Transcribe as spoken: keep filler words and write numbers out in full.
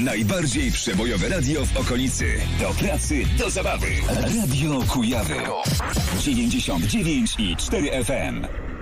Najbardziej przebojowe radio w okolicy. Do pracy, do zabawy. Radio Kujawy. dziewięćdziesiąt dziewięć i cztery F M.